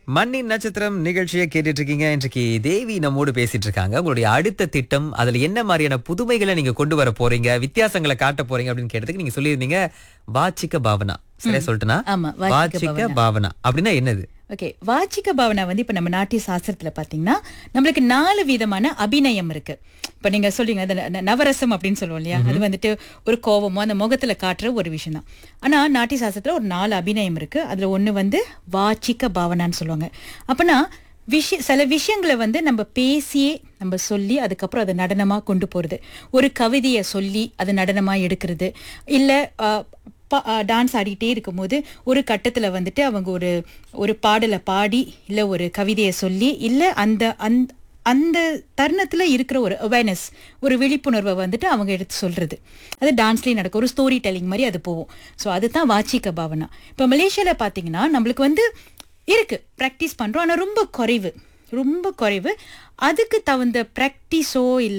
மண்ணின் நட்சத்திரம் நிகழ்ச்சியை கேட்டுட்டு இருக்கீங்க. இன்றைக்கு தேவி நம்மோடு பேசிட்டு இருக்காங்க. உங்களுடைய அடுத்த திட்டம், அதுல என்ன மாதிரியான புதுமைகளை நீங்க கொண்டு வர போறீங்க, வித்தியாசங்களை காட்ட போறீங்க அப்படின்னு கேட்டதுக்கு நீங்க சொல்லியிருந்தீங்க வாச்சிக்க பாவனா. சரியா சொல்லிட்டேனா? ஆமா, வாச்சிக்க பாவனா அப்படின்னா என்னது? ஓகே, வாச்சிக்க பாவனா இப்ப நம்ம நாட்டிய சாஸ்திரத்துல பாத்தீங்கன்னா நம்மளுக்கு 4 விதமான அபிநயம் இருக்கு. இப்ப நீங்க சொல்றீங்க நவரசம் அப்படின்னு சொல்லுவோம் இல்லையா, அது ஒரு கோபமோ அந்த முகத்துல காட்டுற ஒரு விஷயம் தான். ஆனா நாட்டிய சாஸ்திரத்துல ஒரு 4 அபிநயம் இருக்கு. அதுல ஒண்ணு வாச்சிக்க பாவனான்னு சொல்லுவாங்க. அப்பனா சில விஷயங்களை நம்ம பேசியே நம்ம சொல்லி அதுக்கப்புறம் அதை நடனமா கொண்டு போறது. ஒரு கவிதையை சொல்லி அது நடனமா எடுக்கிறது, இல்ல டான்ஸ் ஆடிட்டே இருக்கும்போது ஒரு கட்டத்துல அவங்க ஒரு பாடலை பாடி இல்ல ஒரு கவிதையை சொல்லி இல்ல அந்த தருணத்துல இருக்கிற ஒரு அவேர்னஸ், ஒரு விழிப்புணர்வை அவங்க எடுத்து சொல்றது. அது டான்ஸ்லயே நடக்கும், ஒரு ஸ்டோரி டெல்லிங் மாதிரி அது போகும். ஸோ அதுதான் வாச்சிக்க பாவனா. இப்ப மலேசியால பாத்தீங்கன்னா நம்மளுக்கு இருக்கு, பிராக்டிஸ் பண்றோம், ஆனா ரொம்ப குறைவு. அதுக்கு தகுந்த பிராக்டிஸோ இல்ல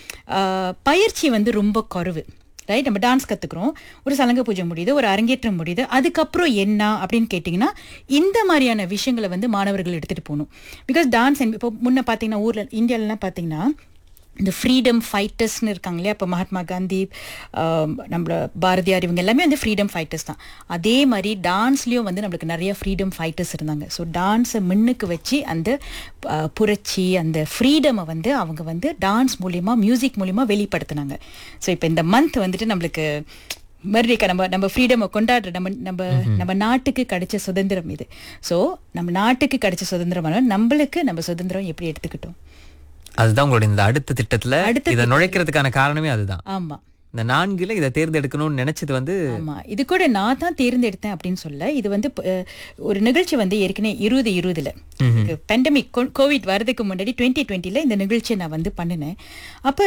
பயிற்சி ரொம்ப குறைவு. ரைட், நம்ம டான்ஸ் கத்துக்கிறோம், ஒரு சலங்க பூஜை முடியுது, ஒரு அரங்கேற்றம் முடியுது, அதுக்கப்புறம் என்ன அப்படின்னு கேட்டிங்கன்னா இந்த மாதிரியான விஷயங்களை மாணவர்கள் எடுத்துட்டு போகணும். பிகாஸ் டான்ஸ் இப்போ முன்ன பார்த்தீங்கன்னா ஊர்ல இந்தியாவிலலாம் பார்த்தீங்கன்னா இந்த ஃப்ரீடம் ஃபைட்டர்ஸ்னு இருக்காங்க இல்லையா. இப்போ மகாத்மா காந்தி, நம்மளோட பாரதியார், இவங்க எல்லாமே ஃப்ரீடம் ஃபைட்டர்ஸ் தான். அதே மாதிரி டான்ஸ்லேயும் நம்மளுக்கு நிறைய ஃப்ரீடம் ஃபைட்டர்ஸ் இருந்தாங்க. ஸோ டான்ஸை முன்னுக்கு வச்சு அந்த புரட்சி, அந்த ஃப்ரீடமை அவங்க டான்ஸ் மூலியமா, மியூசிக் மூலியமா வெளிப்படுத்தினாங்க. ஸோ இப்போ இந்த மந்த் நம்மளுக்கு மறுபடியும் நம்ம ஃப்ரீடமை கொண்டாடுற நம்ம நாட்டுக்கு கிடைச்ச சுதந்திரம் இது. ஸோ நம்ம நாட்டுக்கு கிடைச்ச சுதந்திரமான நம்மளுக்கு நம்ம சுதந்திரம் எப்படி எடுத்துக்கிட்டோம், அதுதான் உங்களுடைய இந்த அடுத்த திட்டத்துல இதை நுழைக்கிறதுக்கான காரணமே அதுதான். ஆமா, இந்த 4ல இதை தேர்ந்தெடுக்கணும்னு நினைச்சது ஆமா, இது கூட நான் தான் தேர்ந்தெடுத்தேன் அப்படின்னு சொல்ல. இது ஒரு நிகழ்ச்சி ஏற்கனவே 2020 பேண்டமிக் கோவிட் வரதுக்கு முன்னாடி 2020 இந்த நிகழ்ச்சியை நான் பண்ணினேன். அப்ப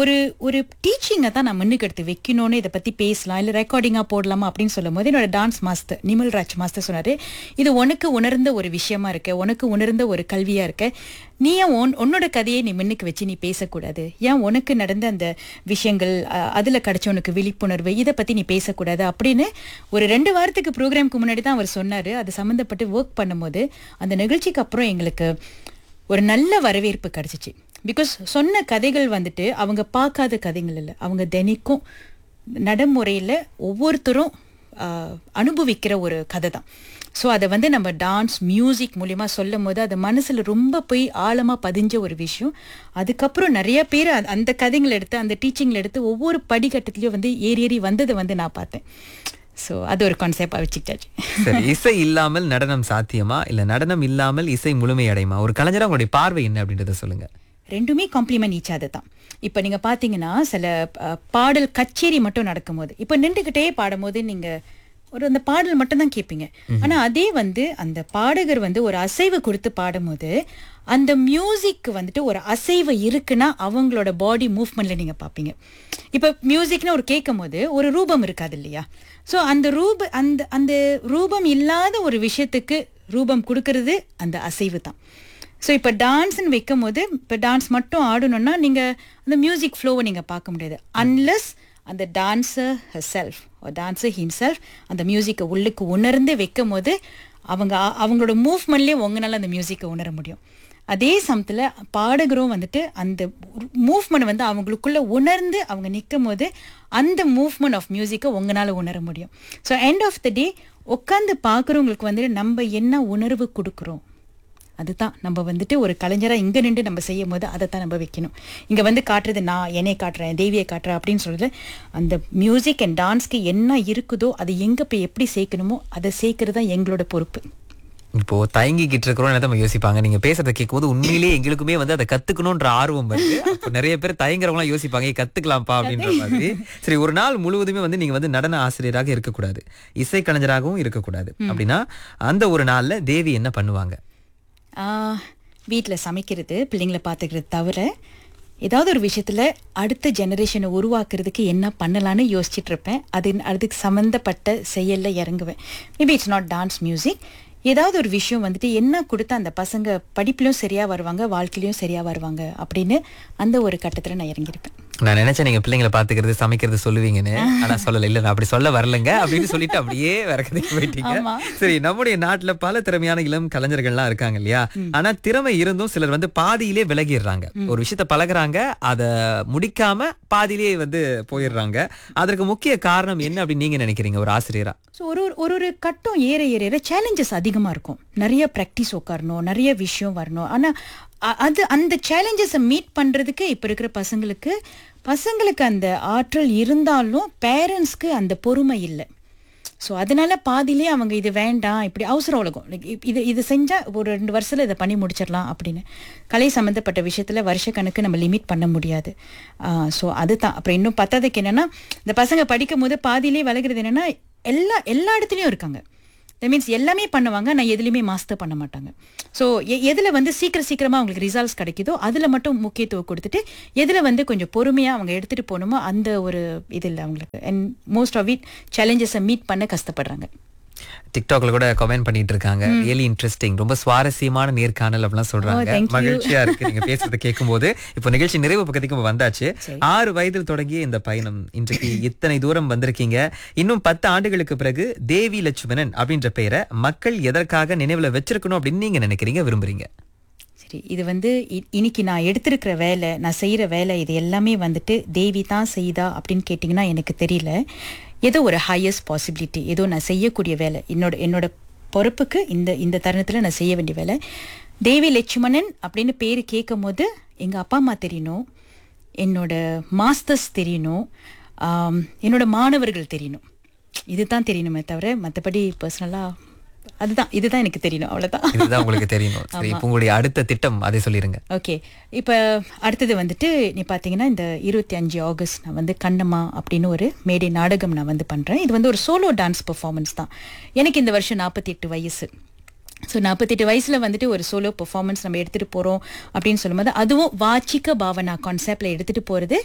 ஒரு டீச்சிங்கை தான் நான் முன்னுக்கு எடுத்து வைக்கணும்னு, இதை பத்தி பேசலாம் இல்ல ரெக்கார்டிங்கா போடலாமா அப்படின்னு சொல்லும் போது என்னோட டான்ஸ் மாஸ்டர் நிமல்ராஜ் மாஸ்டர் சொன்னாரு, இது உனக்கு உணர்ந்த ஒரு விஷயமா இருக்க, உனக்கு உணர்ந்த ஒரு கல்வியா இருக்க, நீ ஏன் உன்னோட கதையை நீ முன்னுக்கு வச்சு நீ பேசக்கூடாது, ஏன் உனக்கு நடந்த அந்த விஷயங்கள் அதுல கிடைச்ச உனக்கு விழிப்புணர்வு இதை பத்தி நீ பேசக்கூடாது அப்படின்னு ஒரு 2 வாரத்துக்கு ப்ரோக்ராமுக்கு முன்னாடி தான் அவர் சொன்னாரு. அது சம்மந்தப்பட்டு ஒர்க் பண்ணும்போது அந்த நிகழ்ச்சிக்கு அப்புறம் எங்களுக்கு ஒரு நல்ல வரவேற்பு கிடைச்சிச்சு. பிகாஸ் சொன்ன கதைகள் அவங்க பார்க்காத கதைகள் இல்லை, அவங்க தினைக்கும் நடைமுறையில ஒவ்வொருத்தரும் அனுபவிக்கிற ஒரு கதை தான். ஸோ அதை நம்ம டான்ஸ் மியூசிக் மூலியமா சொல்லும் போது அது மனசுல ரொம்ப போய் ஆழமா பதிஞ்ச ஒரு விஷயம். அதுக்கப்புறம் நிறைய பேர் அந்த கதைகளை எடுத்து அந்த டீச்சிங்ல எடுத்து ஒவ்வொரு படிக்கட்டத்திலயும் ஏறி வந்ததை நான் பார்த்தேன். ஸோ அது ஒரு கான்செப்டா வச்சுக்கிட்டாச்சு. சரி, இசை இல்லாமல் நடனம் சாத்தியமா, இல்ல நடனம் இல்லாமல் இசை முழுமையடையுமா? ஒரு கலைஞரா உங்களுடைய பார்வை என்ன அப்படின்றத சொல்லுங்க. ரெண்டுமே காம்ப்ளிமெண்ட் ஈச் அது தான். இப்போ நீங்க பாத்தீங்கன்னா சில பாடல் கச்சேரி மட்டும் நடக்கும்போது, இப்போ நின்றுகிட்டே பாடும்போது நீங்க அந்த பாடல் மட்டும் தான் கேட்பீங்க. ஆனா அதே அந்த பாடகர் ஒரு அசைவு கொடுத்து பாடும்போது அந்த மியூசிக் ஒரு அசைவு இருக்குன்னா அவங்களோட பாடி மூவ்மெண்ட்ல நீங்க பாப்பீங்க. இப்ப மியூசிக்னு கேட்கும் போது ஒரு ரூபம் இருக்காது இல்லையா. ஸோ அந்த ரூபம் இல்லாத ஒரு விஷயத்துக்கு ரூபம் கொடுக்கறது அந்த அசைவு தான். ஸோ இப்போ டான்ஸ்ன்னு வைக்கும் போது, இப்போ டான்ஸ் மட்டும் ஆடணும்னா நீங்க அந்த மியூசிக் ஃப்ளோவை நீங்க பார்க்க முடியாது அன்லெஸ் அந்த டான்ஸர் ஹெர்செல்ஃப் டான்ஸர் ஹிம்செல்ஃப் அந்த மியூசிக்கை உள்ளுக்கு உணர்ந்து வைக்கும் போது அவங்களோட மூவ்மெண்ட்லேயே உங்களால் அந்த மியூசிக்கை உணர முடியும். அதே சமயத்தில் பாடகரும் அந்த மூவ்மெண்ட் அவங்களுக்குள்ள உணர்ந்து அவங்க நிற்கும் போது அந்த மூவ்மெண்ட் ஆஃப் மியூசிக்கை உங்களால் உணர முடியும். ஸோ எண்ட் ஆஃப் த டே உட்காந்து பார்க்குறவங்களுக்கு நம்ம என்ன உணர்வு கொடுக்குறோம், அதுதான் நம்ம ஒரு கலைஞரா இங்க நின்று நம்ம செய்யும் போது அதைத்தான் நம்ம வைக்கணும். இங்க காட்டுறது நான் என்னை காட்டுறேன், தேவியை காட்டுறேன் அப்படின்னு சொல்றது அந்த மியூசிக் அண்ட் டான்ஸ்க்கு என்ன இருக்குதோ அது எங்க போய் எப்படி சேர்க்கணுமோ அதை சேர்க்கறது தான் எங்களோட பொறுப்பு. இப்போ தயங்கிக்கிட்டு இருக்கிறோம் நம்ம யோசிப்பாங்க, நீங்க பேசுறத கேட்கும்போது உண்மையிலேயே எங்களுக்குமே அதை கத்துக்கணும்ன்ற ஆர்வம் வருது. அப்போ நிறைய பேர் தயங்குறவங்களாம் யோசிப்பாங்க கத்துக்கலாம்ப்பா அப்படின்ற மாதிரி. சரி, ஒரு நாள் முழுவதுமே நீங்க நடன ஆசிரியராக இருக்கக்கூடாது, இசை கலைஞராகவும் இருக்கக்கூடாது அப்படின்னா அந்த ஒரு நாள்ல தேவி என்ன பண்ணுவாங்க? வீட்டில் சமைக்கிறது, பிள்ளைங்களை பார்த்துக்கிறது தவிர ஏதாவது ஒரு விஷயத்தில் அடுத்த ஜெனரேஷனை உருவாக்குறதுக்கு என்ன பண்ணலான்னு யோசிச்சுட்டு இருப்பேன். அதுக்கு சம்மந்தப்பட்ட செயலில் இறங்குவேன். Maybe it's not dance music, ஏதாவது ஒரு விஷயம் என்ன கொடுத்தா அந்த பசங்க படிப்புலையும் சரியாக வருவாங்க, வாழ்க்கையிலையும் சரியாக வருவாங்க அப்படின்னு அந்த ஒரு கட்டத்தில் நான் இறங்கியிருப்பேன். நான் நினைச்சேன் நீங்க பிள்ளைங்களை பாத்துக்கிறது சமைக்கிறது சொல்லுவீங்கன்னு. ஆனா சொல்லல. இல்ல நான் அப்படி சொல்ல வரலங்க அப்படின்னு சொல்லிட்டு அப்படியே வேற கதைக்கு போயிட்டீங்க. ஆமா. சரி, நம்முடைய நாட்டுல பல திறமையான இளம் கலைஞர்கள்லாம் இருக்காங்க இல்லையா? ஆனா திறமை இருந்தும் சிலர் வந்து பாதியிலே விலகிடுறாங்க. ஒரு விஷயத்த பழகுறாங்க, அத முடிக்காம பாதியிலே வந்து போயிடுறாங்க. அதற்கு முக்கிய காரணம் என்ன அப்படின்னு நீங்க நினைக்கிறீங்க ஒரு ஆசிரியரா? ஸோ ஒரு கட்டம் ஏற ஏற ஏற சேலஞ்சஸ் அதிகமாக இருக்கும். நிறைய ப்ராக்டிஸ் உட்காரணும், நிறைய விஷயம் வரணும். ஆனால் அந்த சேலஞ்சஸை மீட் பண்ணுறதுக்கு இப்போ இருக்கிற பசங்களுக்கு அந்த ஆற்றல் இருந்தாலும் பேரண்ட்ஸ்க்கு அந்த பொறுமை இல்லை. ஸோ அதனால பாதியிலே அவங்க இது வேண்டாம், இப்படி அவசர உலகம், இது செஞ்சால் ஒரு 2 வருஷத்தில் இதை பண்ணி முடிச்சிடலாம் அப்படின்னு. கலை சம்மந்தப்பட்ட விஷயத்தில் வருஷக்கணக்கு நம்ம லிமிட் பண்ண முடியாது. ஸோ அதுதான். அப்புறம் இன்னும் பத்தாததுக்கு என்னென்னா, இந்த பசங்க படிக்கும் போது பாதியிலே விலகிறது என்னென்னா, எல்லா இடத்துலையும் இருக்காங்க. தட் மீன்ஸ் எல்லாமே பண்ணுவாங்க, நான் எதுலையுமே மாஸ்டர் பண்ண மாட்டாங்க. ஸோ எதில் வந்து சீக்கிரமாக அவங்களுக்கு ரிசல்ட்ஸ் கிடைக்குதோ அதில் மட்டும் முக்கியத்துவம் கொடுத்துட்டு, எதில் வந்து கொஞ்சம் பொறுமையாக அவங்க எடுத்துகிட்டு போகணுமோ அந்த ஒரு இது இல்லை அவங்களுக்கு. And most of it சேலஞ்சஸை meet பண்ண கஷ்டப்படுறாங்க. டிக்டாக்ல கூட கமெண்ட் பண்ணிட்டு இருக்காங்க. ரியலி இன்ட்ரெஸ்டிங், ரொம்ப சுவாரஸ்யமான நேர்காணல் அப்படிலாம் சொல்றாங்க. மகிழ்ச்சியா இருக்கு நீங்க பேசுறத கேட்கும்போது. இப்போ நிகழ்ச்சி நிறைவு பக்கத்துக்கு வந்தாச்சு. 6 வயதில் தொடங்கிய இந்த பயணம் இன்றைக்கு இத்தனை தூரம் வந்திருக்கீங்க. இன்னும் 10 ஆண்டுகளுக்கு பிறகு தேவி லட்சுமணன் அப்படின்ற பெயரை மக்கள் எதற்காக நினைவுல வச்சிருக்கணும் அப்படின்னு நீங்க நினைக்கிறீங்க, விரும்புறீங்க? சரி, இது வந்து இன்னைக்கு நான் எடுத்திருக்கிற வேலை, நான் செய்யற வேலை, இது எல்லாமே வந்துட்டு தேவி தான் செய்தா அப்படின்னு கேட்டிங்கன்னா எனக்கு தெரியல. ஏதோ ஒரு ஹையஸ்ட் பாசிபிலிட்டி, ஏதோ நான் செய்யக்கூடிய வேலை, என்னோட பொறுப்புக்கு இந்த தருணத்தில் நான் செய்ய வேண்டிய வேலை. தேவி லட்சுமணன் அப்படின்னு பேர் கேட்கும் போது எங்கள் அப்பா அம்மா தெரியணும், என்னோட மாஸ்டர்ஸ் தெரியணும், என்னோட மாணவர்கள் தெரியணும். இதுதான் தெரியணுமே தவிர மற்றபடி பர்சனலாக இதுதான் எனக்கு தெரியணும், அவ்வளவுதான். இதுதான் உங்களுக்கு தெரியணும். சரி, இப்போ உங்களுடைய அடுத்த திட்டம் அதை சொல்லிருங்க. ஓகே, இப்போ அடுத்தது வந்துட்டு நீ பார்த்தீங்கன்னா இந்த 25 ஆகஸ்ட் நான் வந்து கண்ணம்மா அப்படின்னு ஒரு மேடை நாடகம் நான் வந்து பண்ணுறேன். இது வந்து ஒரு சோலோ டான்ஸ் பெர்ஃபார்மன்ஸ் தான். எனக்கு இந்த வருஷம் 48 வயசு. ஸோ 48 வயசில் வந்துட்டு ஒரு சோலோ பெர்ஃபார்மன்ஸ் நம்ம எடுத்துகிட்டு போகிறோம் அப்படின்னு சொல்லும்போது, அதுவும் வாச்சிக்க பாவனா கான்செப்டில் எடுத்துகிட்டு போகிறது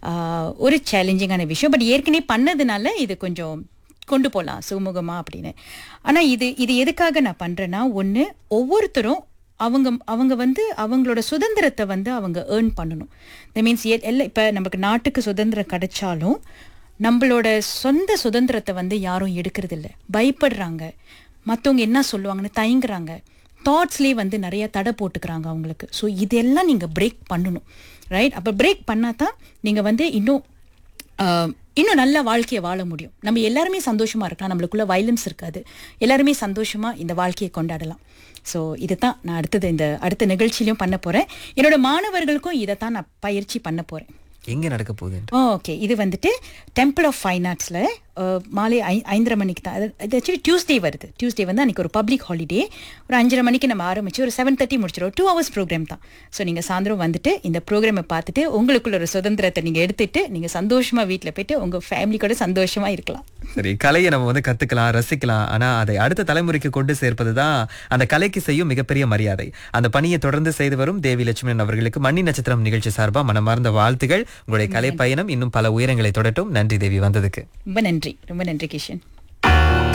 ஒரு சேலஞ்சிங்கான விஷயம். பட் ஏற்கனவே பண்ணதுனால இது கொஞ்சம் கொண்டு போகலாம் சுமூகமாக அப்படின்னு. ஆனால் இது எதுக்காக நான் பண்ணுறேன்னா, ஒன்று, ஒவ்வொருத்தரும் அவங்க வந்து அவங்களோட சுதந்திரத்தை வந்து அவங்க ஏர்ன் பண்ணணும். தட் மீன்ஸ் எல்லாம் இப்போ நமக்கு நாட்டுக்கு சுதந்திரம் கிடைச்சாலும் நம்மளோட சொந்த சுதந்திரத்தை வந்து யாரும் எடுக்கிறது இல்லை, பயப்படுறாங்க, மற்றவங்க என்ன சொல்லுவாங்கன்னு தயங்குறாங்க, தாட்ஸ்லேயே வந்து நிறைய தடை போட்டுக்கிறாங்க அவங்களுக்கு. ஸோ இதெல்லாம் நீங்கள் பிரேக் பண்ணணும், ரைட்? அப்போ பிரேக் பண்ணால் தான் நீங்கள் வந்து இன்னும் நல்ல வாழ்க்கையை வாழ முடியும். நம்ம எல்லாருமே சந்தோஷமா இருக்கலாம், நம்மளுக்குள்ள வயலன்ஸ் இருக்காது, எல்லாருமே சந்தோஷமா இந்த வாழ்க்கையை கொண்டாடலாம். ஸோ இதைத்தான் நான் அடுத்த நிகழ்ச்சியிலையும் பண்ண போறேன். என்னோட மாணவர்களுக்கும் இதைத்தான் நான் பயிற்சி பண்ண போறேன். எங்க நடக்க போகுது? ஓகே, இது வந்துட்டு டெம்பிள் ஆஃப் ஃபைன் ஆர்ட்ஸ்ல மாலை 5:30 மணிக்கு தான். இது ஆக்சுவலி டியூஸ்டே வருது. டியூஸ்டே வந்து அன்றைக்கி ஒரு பப்ளிக் ஹாலிடே. ஒரு 5:30 மணிக்கு நம்ம ஆரம்பிச்சு ஒரு 7:30 முடிச்சிடும். 2 hours ப்ரோக்ராம் தான். ஸோ நீங்கள் சாயந்தரம் வந்துட்டு இந்த ப்ரோக்ராமை பார்த்துட்டு உங்களுக்குள்ள ஒரு சுதந்திரத்தை நீங்கள் எடுத்துட்டு நீங்கள் சந்தோஷமாக வீட்டில் போயிட்டு உங்கள் ஃபேமிலி கூட சந்தோஷமாக இருக்கலாம். சரி, கலையை நம்ம வந்து கத்துக்கலாம், ரசிக்கலாம். ஆனா அதை அடுத்த தலைமுறைக்கு கொண்டு சேர்ப்பது தான் அந்த கலைக்கு செய்யும் மிகப்பெரிய மரியாதை. அந்த பணியை தொடர்ந்து செய்து வரும் தேவி லட்சுமணன் அவர்களுக்கு மண்ணி நட்சத்திரம் நிகழ்ச்சி சார்பா மனமார்ந்த வாழ்த்துகள். உங்களுடைய கலை பயணம் இன்னும் பல உயரங்களை தொடட்டும். நன்றி தேவி, வந்ததுக்கு ரொம்ப நன்றி. ரொம்ப நன்றி கிஷன்.